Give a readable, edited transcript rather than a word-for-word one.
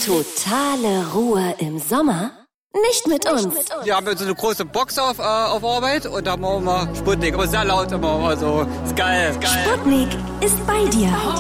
Totale Ruhe im Sommer? Nicht mit uns. Wir haben so eine große Box auf Arbeit und da machen wir Sputnik, aber sehr laut immer. Also ist geil. Sputnik ist bei dir.